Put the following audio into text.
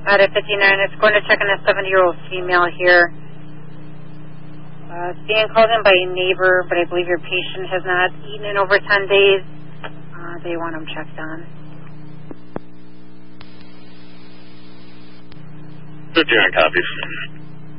Out of 59, it's going to check on a 70-year-old female here. It's being called in by a neighbor, but I believe your patient has not eaten in over 10 days. They want him checked on. 59 copies.